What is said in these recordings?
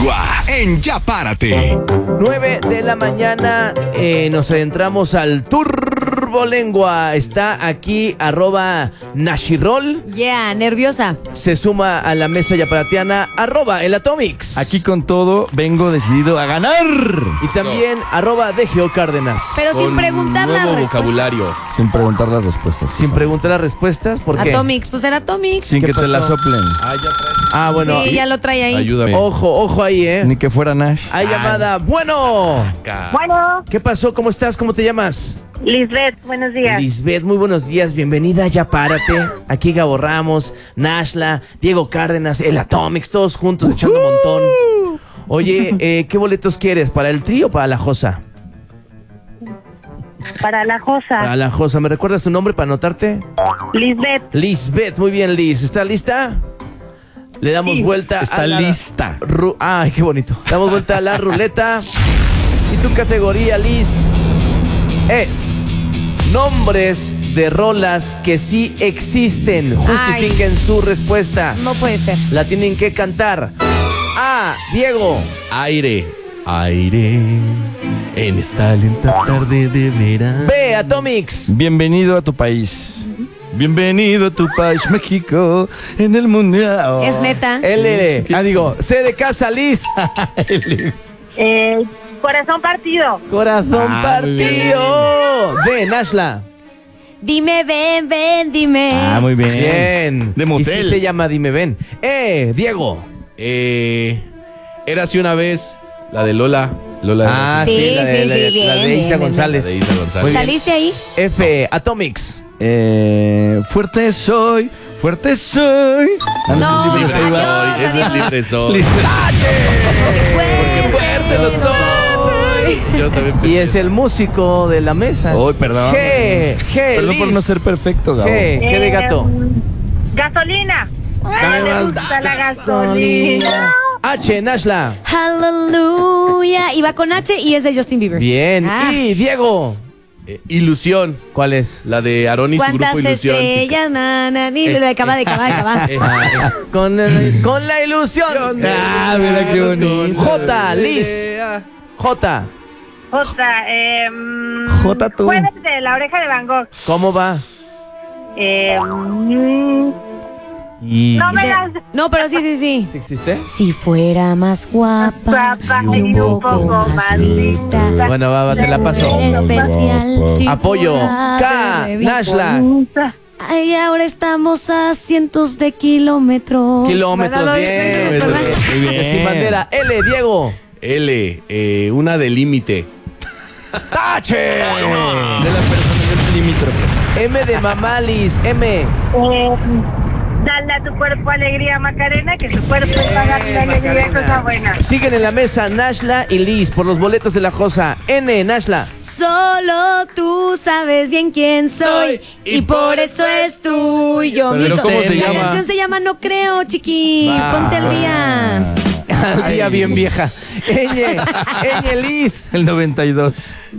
Turbolengua en Ya Párate. 9 de la mañana, nos adentramos al Turbolengua. Está aquí @Nashirol. Yeah, nerviosa. Se suma a la mesa yaparateana @el Atomics. Aquí con todo vengo decidido a ganar. Y también @DGO Cárdenas. Pero sin preguntar la nuevo respuesta. vocabulario. Sin preguntar las respuestas. Sin preguntar las respuestas, ¿por qué? Atomics, pues era Atomics. Sin ¿Qué que te la pasó? soplen. Ah, bueno. Sí, ya lo trae ahí. Ayúdame. Ojo ahí, Ni que fuera Nash. Hay llamada. Bueno. Bueno, ¿Qué pasó? ¿Cómo estás? ¿Cómo te llamas? Lisbeth, buenos días. Lisbeth, muy buenos días. Bienvenida a Ya Párate. Aquí Gabo Ramos, Nashla, Diego Cárdenas, el Atomics, todos juntos echando un montón. Oye, ¿qué boletos quieres? ¿Para el trío o para la Josa? Para la Josa. Para la Josa. ¿Me recuerdas tu nombre para anotarte? Lisbeth, Lisbeth, muy bien, Liz. ¿Estás lista? Le damos Sí. vuelta Está a la... lista. Ay, qué bonito. Damos vuelta a la ruleta. Y tu categoría, Liz, es nombres de rolas que sí existen. Justifiquen su respuesta. No puede ser. La tienen que cantar. A, Diego. Aire, aire, en esta lenta tarde de verano. B, Atomics. Bienvenido a tu país. Bienvenido a tu país, México, en el mundial. Es neta. L, C de casa, Liz. corazón partido. Corazón muy partido. D, Nashla. Dime, ven, dime. Ah, muy bien. Bien. De Y motel. sí se llama Dime Ven. Diego. Era así una vez, la de Lola. Lola. Sí, la de, sí, la de- sí, la de bien, Isa bien, González. La de Isa González. Muy bien. ¿Saliste ahí? F, Atomics. Fuerte soy, fuerte soy. Ah, No, ese es libre soy, ¿va? adiós, Ese es adiós. libre soy. Porque fuerte lo soy. Yo también pensé Y es eso. el músico de la mesa. Uy, perdón. G, Perdón por Liz. no ser perfecto, Gabo. G de gato. Gasolina. Dame Me más gusta la gasolina. H, Nashla. Hallelujah. Y va con H y es de Justin Bieber. Bien. Ah. Y Diego. Ilusión. ¿Cuál es? La de Aarón y su ¿Cuántas grupo Ilusión. estrellas? Ni de acaba. Con la ilusión. Ah, mira qué bonito. J, Liz. J. Otra, Jota tú. Jueves de la oreja de Van Gogh. ¿Cómo va? Y... No me las... No, pero sí. ¿Sí existe? Si fuera más guapa Guapa y un poco más lista. Bueno, va, te la paso. Especial. si Apoyo. fuera K, de revista. Nashla. Ay, ahora estamos a cientos de kilómetros. Kilómetros, Bueno, bien. Muy bien. Sin bandera. L, Diego. L, una de límite. ¡Tache! De la persona del limítrofe. M de mamá, Liz. M. Dale a tu cuerpo alegría, Macarena, que tu cuerpo va a darle alegría, Macarena. cosa buena. Siguen en la mesa Nashla y Liz por los boletos de la Josa. N, Nashla. Solo tú sabes bien quién soy y por eso es tuyo. Pero mi ¿cómo se La llama? canción se llama No Creo, chiqui. Ponte al día. Al día bien vieja. Ñ, Liz. El 92.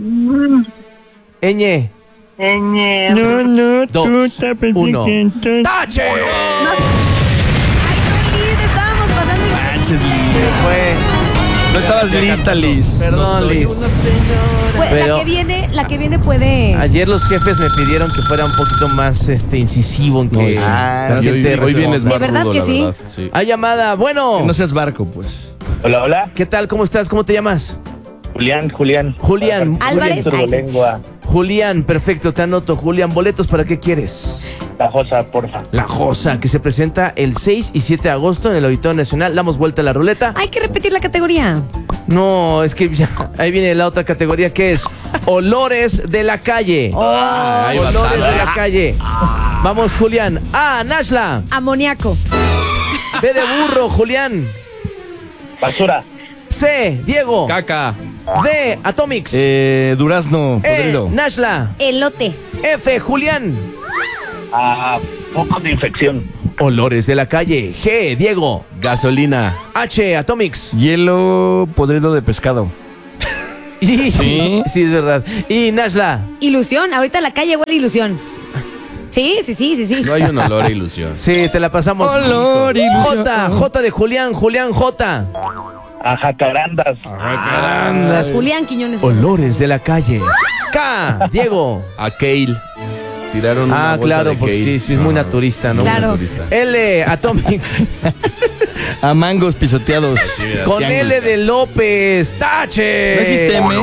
Ñ. No, Dos, uno. ¡Tache! Ay, no, Liz, estábamos pasando increíble. Fue. No estabas lista, Liz. Perdón, Liz. Pues, Pero- la que viene puede. Ayer los jefes me pidieron que fuera un poquito más incisivo en que la Hoy, gente hoy vienes responda. más ¿De verdad rudo, que la sí? verdad. Sí. Hay llamada. Bueno. Que no seas barco, pues. Hola, ¿Qué tal? ¿Cómo estás? ¿Cómo te llamas? Julián. Julián. Álvarez. Ay, sí. Lengua, Julián, perfecto, te anoto. Julián, ¿boletos para qué quieres? la Josa, porfa. La Josa, que se presenta el 6 y 7 de agosto en el Auditorio Nacional. Damos vuelta a la ruleta. Hay que repetir la categoría. No, es que ya, ahí viene la otra categoría que es olores de la calle. hay Olores bastante. de la calle. Vamos, Julián. A, Nashla. Amoníaco. B de burro, Julián. Basura. C, Diego. Caca. D, Atomics. Durazno, E, podrido. Nashla. Elote. F, Julián. Focos de infección. Olores de la calle. G, Diego. Gasolina. H, Atomics. Hielo podrido de pescado. Y, ¿Sí? sí, es verdad. Y Nashla. Ilusión. Ahorita la calle huele a ilusión. Sí. No hay un olor a ilusión. Sí, te la pasamos. Olor, ilusión. J de Julián, Julián J. A jacarandas. Andas. Julián Quiñones. Olores de la calle. K. Diego. A Kale. Tiraron una bolsa Claro, de porque Kale. sí, es muy naturista, ¿no? Claro. Naturista. L. Atomics. A mangos pisoteados. Con Tianguis. L de López. ¡Tache! ¿No dijiste M?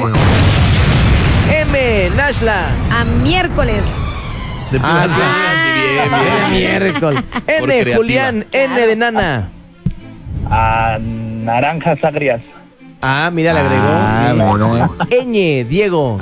M. Nashla. A miércoles. Ah, sí. bien, Miércoles. Por N. creativa. Julián. N de Nana. A naranjas agrias. Mira, le agregó. Mira. Ñ. Diego.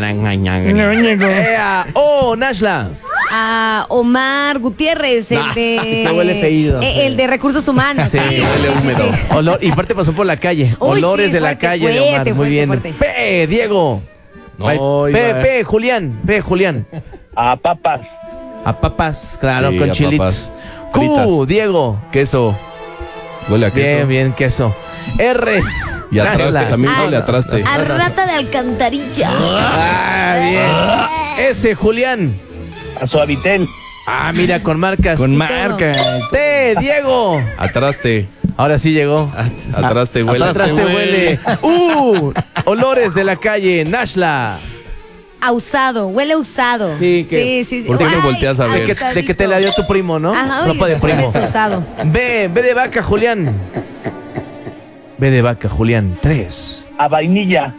O. Nashla. A Omar Gutiérrez, el de. te huele feído. El de recursos humanos. Sí, huele húmedo. Olor, y parte pasó por la calle. Uy, Olores sí, de la fuerte, calle de fuerte, Omar. Muy fuerte, bien. fuerte. P. Diego. No, Ay, iba- P. Julián. P. Julián. A papas. A papas, claro, Sí, con a chilitos. papas. Q. Fritas. Diego. Queso. Huele a queso. Bien, bien, queso. R. Y atrás, Nashla. también huele a traste. A rata de alcantarilla. Bien. S. Julián. A suavitel. Mira, con marcas. Con marca. T. Diego. A traste. Ahora sí llegó. A traste huele. Atrás te huele. Olores de la calle. Nashla. A usado, huele a usado. Sí, que- sí. ¿Por qué me Ay, volteas a ver? De que te la dio tu primo, ¿no? Ajá, Ropa de primo. huele a usado. B de vaca, Julián. B de vaca, Julián. 3. A vainilla.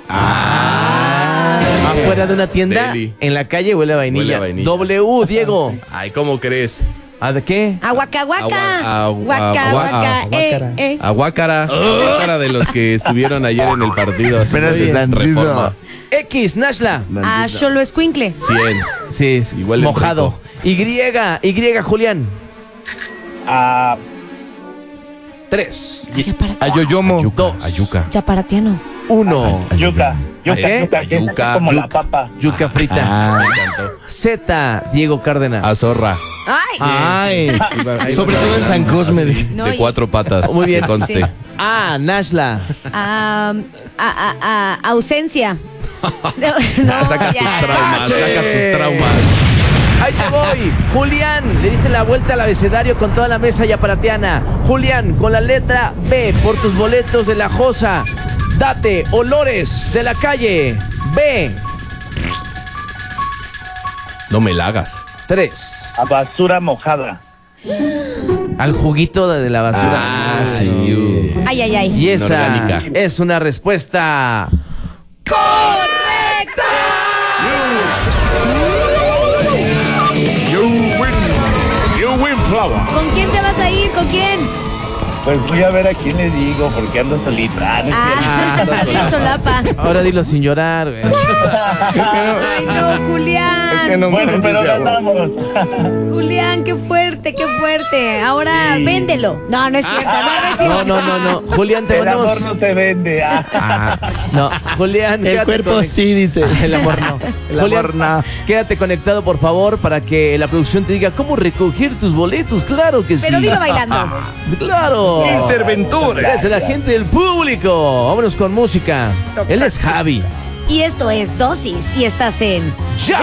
Afuera de una tienda, Deli. en la calle huele a vainilla. Huele a vainilla. W, Diego. Ay, ¿cómo crees? ¿A de qué? A Waka Waka. Agua- Waka agua- Waka. guácara. A Guácara. Guácara de los que estuvieron ayer en el partido. Espérate Bien, tantito. Reforma. X, Nashla. A Xolo Escuincle. 100. Sí, sí. Igual de Mojado. Y, Julián. A 3. A Yoyomo. A yuca. Chaparatiano. 1. yuca. Yuca, ¿Qué? yuca, que es Yuca, como la yuca. papa. Yuca frita. Me encantó. Z, Diego Cárdenas. A zorra. Ay. Ay. Sobre todo en San Cosme. No, De y- 4 patas. Muy bien. Que conste. Sí. A, Nashla. A ausencia. No, Saca ya. tus traumas. Saca tus traumas. Ahí te voy. Julián, le diste la vuelta al abecedario con toda la mesa yaparatiana. Julián, con la letra B, por tus boletos de la Josa. Date olores de la calle. B. No me la hagas. 3. A basura mojada. Al juguito de la basura. Ah, sí. Ay, ay, ay. Y esa Inorgánica. es una respuesta correcta. You win, Flower. ¿Con quién te vas a ir? ¿Con quién? Pues voy a ver a quién le digo, porque ando solita. La solapa. Ahora dilo sin llorar, güey. Ay, no, Julián. Bueno, pero ganamos. Julián, qué fuerte, qué fuerte. Ahora véndelo. No, no es cierto, no es cierto. No. Julián, te El mandamos. amor no se vende. No, Julián, El quédate cuerpo conectado. sí, dice. El amor no. Julián, quédate conectado, por favor, para que la producción te diga cómo recoger tus boletos. Claro que sí. Pero dilo bailando. ¡Claro! Interventores. Es la gente del público. Vámonos con música. Él es Javi. Y esto es Dosis y estás en